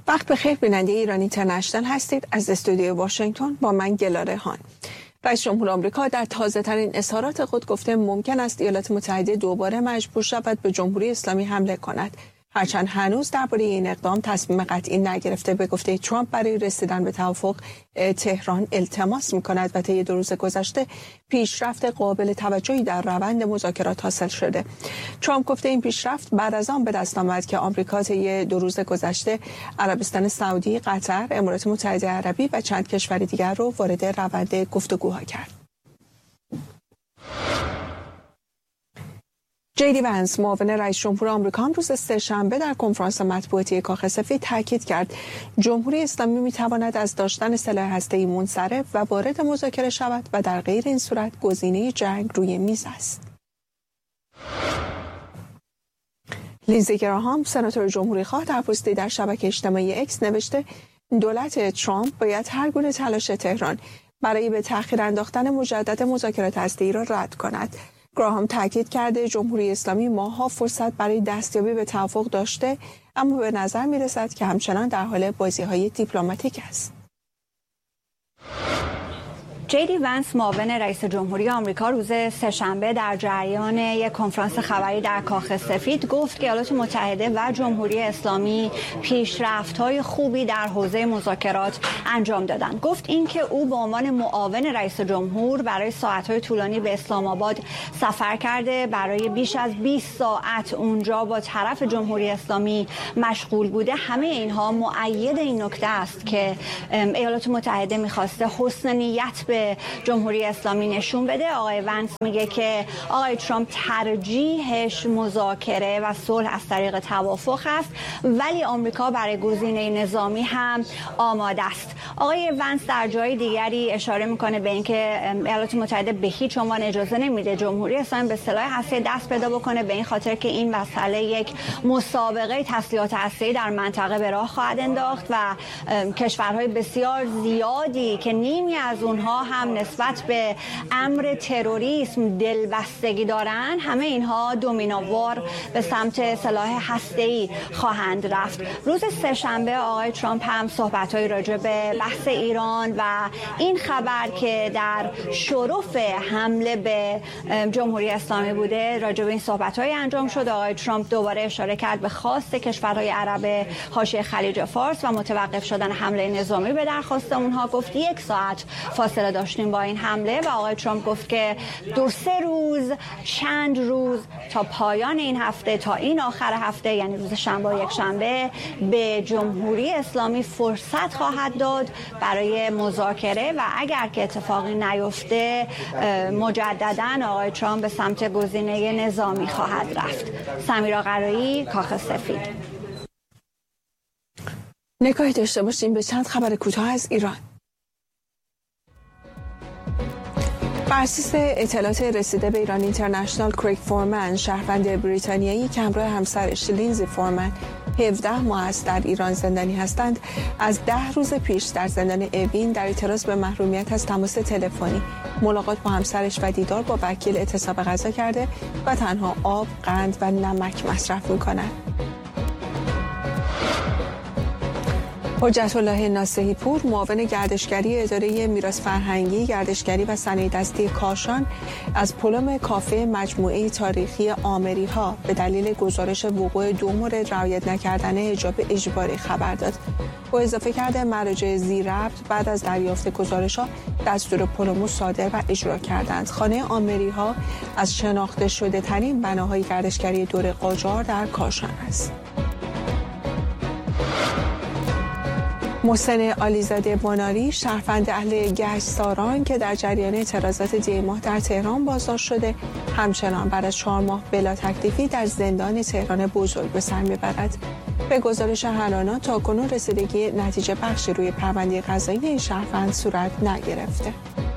وقت بخیر، بیننده ایران اینترنشنال هستید. از استودیو واشنگتن با من گلاره هان. رئیس جمهور آمریکا در تازه‌ترین اظهارات خود گفته ممکن است ایالات متحده دوباره مجبور شود به جمهوری اسلامی حمله کند. هرچند هنوز درباره این اقدام تصمیم قطعی نگرفته. به گفته ترامپ برای رسیدن به توافق تهران التماس می‌کند و طی 2 روز گذشته پیشرفت قابل توجهی در روند مذاکرات حاصل شده. ترامپ گفته این پیشرفت بعد از آن به دست آمد که آمریکا طی 2 روز گذشته عربستان سعودی، قطر، امارات متحده عربی و چند کشور دیگر را وارد روند گفتگوها کرد. جی دی ونس، معاون رئیس جمهور آمریکا، روز سه‌شنبه در کنفرانس مطبوعاتی کاخ سفید تاکید کرد جمهوری اسلامی می‌تواند از داشتن سلاح هسته‌ای منصرف و وارد مذاکره شود و در غیر این صورت گزینه جنگ روی میز است. لیندزی گراهام، سناتور جمهوری‌خواه، در پستی در شبکه اجتماعی اکس نوشته دولت ترامپ باید هر گونه تلاش تهران برای به تأخیر انداختن مجدد مذاکرات هسته‌ای را رد کند. گراهام تاکید کرده جمهوری اسلامی ماه‌ها فرصت برای دستیابی به توافق داشته، اما به نظر می‌رسد که همچنان در حال بازی‌های دیپلماتیک است. جی دی ونس، معاون رئیس جمهوری آمریکا، روز سه‌شنبه در جریان یک کنفرانس خبری در کاخ سفید گفت که ایالات متحده و جمهوری اسلامی پیشرفت‌های خوبی در حوزه مذاکرات انجام دادند. گفت اینکه او به عنوان معاون رئیس جمهور برای ساعت‌های طولانی به اسلام آباد سفر کرده، برای بیش از 20 ساعت اونجا با طرف جمهوری اسلامی مشغول بوده. همه اینها مؤید این نکته است که ایالات متحده می‌خواسته حسن نیت به جمهوری اسلامی نشون بده. آقای ونس میگه که آقای ترامپ ترجیحش مذاکره و صلح از طریق توافق است، ولی آمریکا برای گزینه نظامی هم آماده است. آقای ونس در جای دیگری اشاره میکنه به اینکه ایالات متحده به هیچ عنوان اجازه نمیده جمهوری اسلامی به سلاح هسته‌ای دست پیدا بکنه، به این خاطر که این مسئله یک مسابقه تسلیحات هسته‌ای در منطقه به راه خواهد انداخت و کشورهای بسیار زیادی که نیمی از اونها هم نسبت به امر تروریسم دلبستگی دارن، همه اینها دومینووار به سمت سلاح هسته‌ای خواهند رفت. روز سه‌شنبه آقای ترامپ هم صحبت‌های راجع به بحث ایران و این خبر که در شرف حمله به جمهوری اسلامی بوده، راجع به این صحبت‌های انجام شد. آقای ترامپ دوباره اشاره کرد به خواست کشورهای عرب حاشیه خلیج فارس و متوقف شدن حمله نظامی به درخواست اونها. گفت 1 ساعت فاصله داشتیم با این حمله و آقای ترامپ گفت که 2-3 روز، چند روز تا پایان این هفته، تا این آخر هفته، یعنی روز شنبه و یک شنبه، به جمهوری اسلامی فرصت خواهد داد برای مذاکره و اگر که اتفاقی نیفته مجددا آقای ترامپ به سمت گزینه نظامی خواهد رفت. سمیرا قرایی، کاخ سفید. نگاهی داشته باشیم به چند خبر کوتاه از ایران. بر اساس اطلاعات رسیده به ایران اینترنشنال، کریگ فورمن، شهروند بریتانیایی که همراه همسرش لیندزی فورمن 17 ماه است در ایران زندانی هستند، از 10 روز پیش در زندان اوین در اعتراض به محرومیت از تماس تلفنی، ملاقات با همسرش و دیدار با وکیل اعتصاب غذا کرده و تنها آب، قند و نمک مصرف می‌کند. حجت الله ناصحی پور، معاون گردشگری اداره میراث فرهنگی، گردشگری و صنایع دستی کاشان، از پلم کافه مجموعه تاریخی آمری‌ها به دلیل گزارش وقوع 2 مورد رعایت نکردن حجاب اجباری خبر داد. او اضافه کرده مراجع ذی‌ربط بعد از دریافت گزارش‌ها دستور پلم صادر و اجرا کردند. خانه آمری‌ها از شناخته شده ترین بناهای گردشگری دور قاجار در کاشان است. محسن علیزاده بناری، شهروند اهل گشت‌ساران که در جریان اعتراضات دی ماه در تهران بازداشت شده، همچنان بعد از 4 ماه بلا تکلیفی در زندان تهران بزرگ به سر میبرد. به گزارش هرانا تاکنون رسیدگی نتیجه بخشی روی پرونده قضایی این شهروند صورت نگرفته.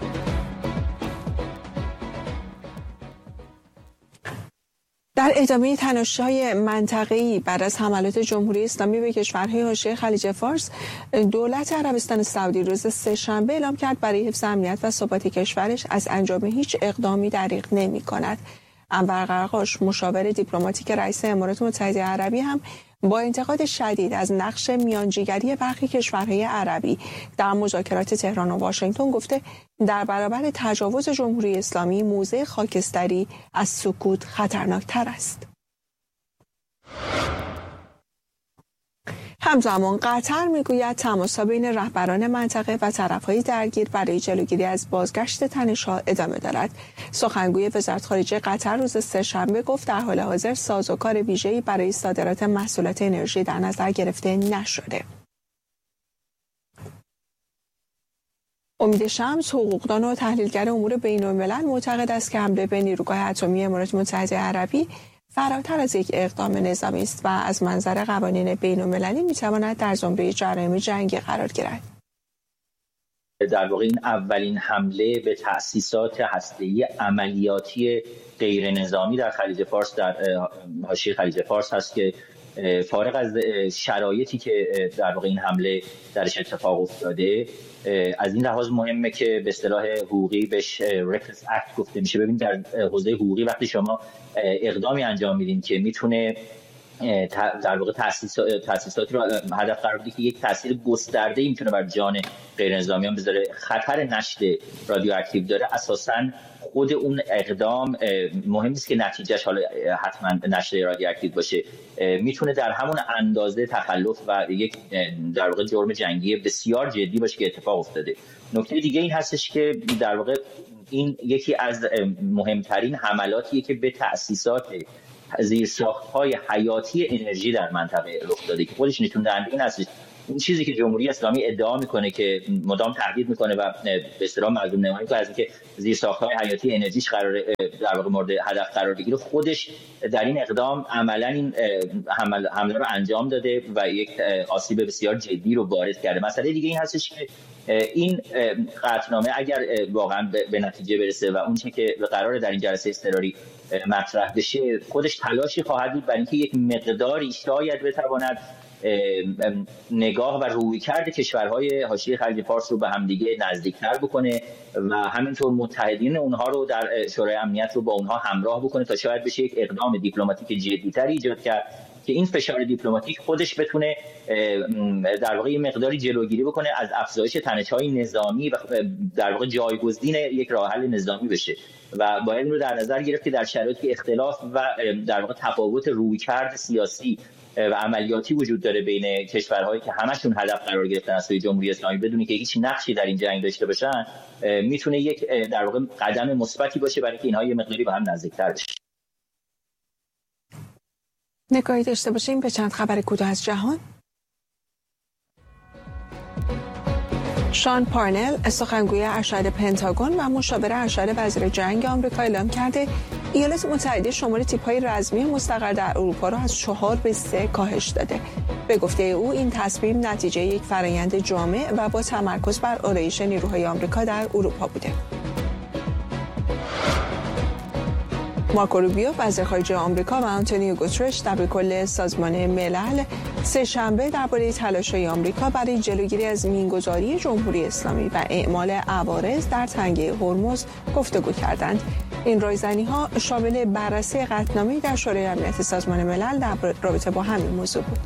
در ادامه تنش‌های منطقه‌ای بعد از حملات جمهوری اسلامی به کشورهای حاشیه خلیج فارس، دولت عربستان سعودی روز سه‌شنبه اعلام کرد برای حفظ امنیت و ثبات کشورش از انجام هیچ اقدامی دریغ نمی‌کند. انور قرقاش، مشاور دیپلماتیک رئیس امارات متحده عربی، هم با انتقاد شدید از نقش میانجیگری برخی کشورهای عربی در مذاکرات تهران و واشنگتن گفته در برابر تجاوز جمهوری اسلامی موضع خاکستری از سکوت خطرناکتر است. همزمان قطر میگوید تماس‌ها بین رهبران منطقه و طرف‌های درگیر برای جلوگیری از بازگشت تنش‌ها ادامه دارد. سخنگوی وزارت خارجه قطر روز سه‌شنبه گفت در حال حاضر سازوکار ویژه‌ای برای صادرات محصولات انرژی در نظر گرفته نشده. امید شمس، حقوقدان و تحلیلگر امور بین‌الملل، معتقد است که حمله به نیروگاه اتمی امارات متحده عربی فراتر از یک اقدام نظامی است و از منظر قوانین بین‌المللی می‌تواند در زمره جرایم جنگی قرار گیرد. در واقع این اولین حمله به تأسیسات هسته‌ای عملیاتی غیر نظامی در خلیج فارس، در حاشیه خلیج فارس هست که فارغ از شرایطی که در واقع این حمله درش اتفاق افتاده، از این لحاظ مهمه که به اصطلاح حقوقی بهش رکلس اکت گفته میشه. ببینید در حوزه حقوقی وقتی شما اقدامی انجام میدین که میتونه در واقع تأسیسات رو هدف قرار بده که یک تاثیر گسترده‌ای میتونه بر جان غیر نظامیان بذاره، خطر نشت رادیواکتیو داره، اساساً خود اون اقدام مهم نیست که نتیجهش حالا حتما نشت رادیواکتیو باشه، میتونه در همون اندازه تخلف و یک در واقع جرم جنگی بسیار جدی باشه که اتفاق افتاده. نکته دیگه این هستش که در واقع این یکی از مهمترین حملاتیه که به تأسیسات زیرساخت‌های حیاتی انرژی در منطقه رخ داده که خودش نشون دهنده این هست. این چیزی که جمهوری اسلامی ادعا میکنه که مدام تهدید میکنه و به اصطلاح مظلوم نمایی میکنه از اینکه زیرساخت‌های حیاتی انرژیش قرار در واقع مورد هدف قرار بگیره، خودش در این اقدام عملاً این حمله رو انجام داده و یک آسیب بسیار جدی رو وارد کرده. مسئله دیگه این هستش که این قطعنامه اگر واقعا به نتیجه برسه و اون چیزی که قراره در این جلسه اضطراری مطرح بشه، خودش تلاشی خواهد بود برای اینکه یک مقداری شاید بتواند نگاه و رویکرد کشورهای حاشیه خلیج فارس رو به همدیگه نزدیکتر بکنه و همینطور متحدین اونها رو در شورای امنیت رو با اونها همراه بکنه تا شاید بشه یک اقدام دیپلماتیک جدی‌تری ایجاد کرد که این فشار دیپلماتیک خودش بتونه در واقع یه مقداری جلوگیری بکنه از افزایش تنش‌های نظامی و در واقع جایگزین یک راه حل نظامی بشه و باید این رو در نظر گرفت که در شرایطی اختلاف و در واقع تفاوت رویکرد سیاسی و عملیاتی وجود داره بین کشورهایی که همشون هدف قرار گرفتن از سوی جمهوری اسلامی بدونی که هیچ نقشی در این جنگ داشته باشن، میتونه یک در واقع قدم مثبتی باشه برای اینکه اینها یه مقداری با هم نزدیک‌تر بشن. نگاهی داشته باشیم به چند خبر کوتاه از جهان. شان پارنل، سخنگوی ارشد پنتاگون و مشاور ارشد وزیر جنگ آمریکا اعلام کرده ایالات متحده شمار تیپ‌های رزمی مستقر در اروپا را از 4 به 3 کاهش داده. به گفته او این تصمیم نتیجه یک فرآیند جامع و با تمرکز بر آرایش نیروهای آمریکا در اروپا بوده. مارکو روبیو، وزیر خارجه آمریکا، و آنتونیو گوترش، دبیرکل سازمان ملل، سه‌شنبه درباره تلاش‌های آمریکا برای جلوگیری از مینگذاری جمهوری اسلامی و اعمال عوارض در تنگه هرمز گفتگو کردند. این رایزنی‌ها شامل بررسی قطعنامه‌ای در شورای امنیت سازمان ملل در رابطه با همین موضوع بود.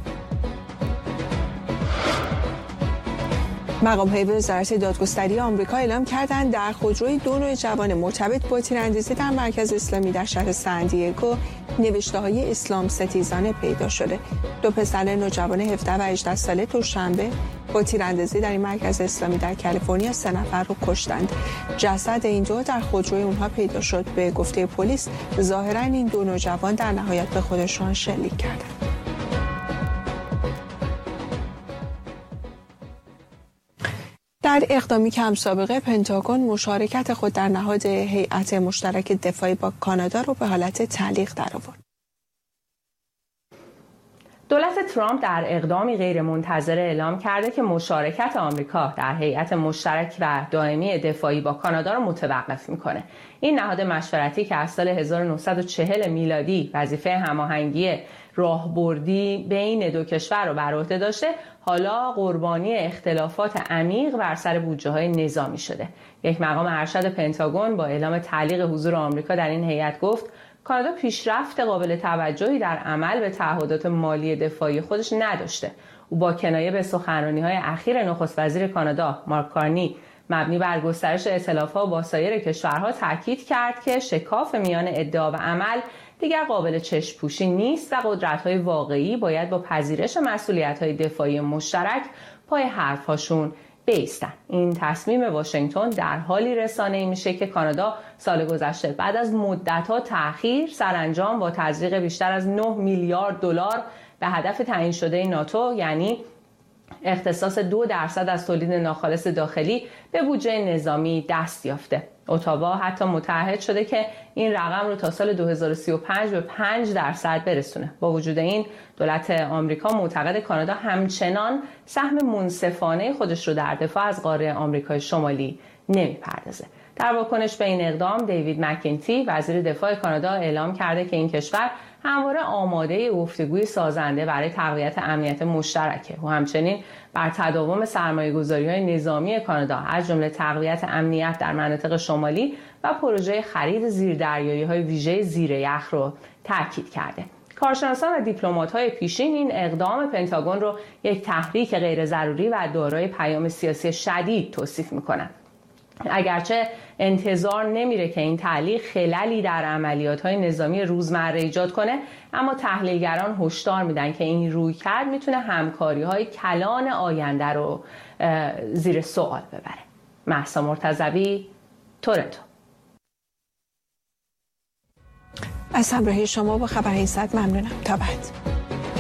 مقام‌های وزارت دادگستری آمریکا اعلام کردند در خودروی 2 نوجوان مرتبط با تیراندازی در مرکز اسلامی در شهر سن دیگو نوشته‌های اسلام ستیزانه پیدا شده. 2 پسر نوجوان 17 و 18 ساله دوشنبه با تیراندازی در این مرکز اسلامی در کالیفرنیا 3 نفر رو کشتند. جسد این 2 در خودروی اونها پیدا شد. به گفته پلیس ظاهراً این 2 نوجوان در نهایت به خودشان شلیک کردند. در اقدامی که هم سابقه پنتاگون مشارکت خود در نهاد هیئت مشترک دفاعی با کانادا رو به حالت تعلیق درآورد. دولت ترامپ در اقدامی غیرمنتظره اعلام کرده که مشارکت آمریکا در هیئت مشترک و دائمی دفاعی با کانادا را متوقف میکنه. این نهاد مشورتی که از سال 1940 میلادی وظیفه هماهنگی راهبردی بین 2 کشور رو بر عهده داشته، حالا قربانی اختلافات عمیق بر سر بودجه‌های نظامی شده. یک مقام ارشد پنتاگون با اعلام تعلیق حضور آمریکا در این هیئت گفت کانادا پیشرفت قابل توجهی در عمل به تعهدات مالی دفاعی خودش نداشته. او با کنایه به سخنرانی‌های اخیر نخست وزیر کانادا مارک کارنی مبنی بر گسترش ائتلاف‌ها با سایر کشورها تاکید کرد که شکاف میان ادعا و عمل دیگر قابل چشم‌پوشی نیست و قدرت‌های واقعی باید با پذیرش مسئولیت‌های دفاعی مشترک پای حرف‌هاشون بایستن. این تصمیم واشنگتن در حالی رسانه‌ای میشه که کانادا سال گذشته بعد از مدت‌ها تأخیر سرانجام با تزریق بیشتر از 9 میلیارد دلار به هدف تعیین شده ناتو، یعنی اختصاص 2% از تولید ناخالص داخلی، به بودجه نظامی دست یافته. اتاوا حتی متعهد شده که این رقم رو تا سال 2035 به 5% برسونه. با وجود این دولت آمریکا معتقد کانادا همچنان سهم منصفانه خودش رو در دفاع از قاره آمریکای شمالی نمیپردازه. در واکنش به این اقدام دیوید مکینتی وزیر دفاع کانادا اعلام کرده که این کشور همواره آماده گفتگوی سازنده برای تقویت امنیت مشترکه و همچنین بر تداوم سرمایه‌گذاری‌های نظامی کانادا از جمله تقویت امنیت در مناطق شمالی و پروژه خرید زیردریایی‌های ویژه زیر یخ رو تاکید کرده. کارشناسان و دیپلمات‌های پیشین این اقدام پنتاگون رو یک تحریک غیر ضروری و دارای پیام سیاسی شدید توصیف می‌کنند. اگرچه انتظار نمیره که این تعلیق خللی در عملیات‌های نظامی روزمره ایجاد کنه، اما تحلیلگران هشدار میدن که این رویکرد میتونه همکاری‌های کلان آینده رو زیر سوال ببره. مهسا مرتضوی، تورنتو. از همراهی شما با خبر این ساعت ممنونم. تا بعد.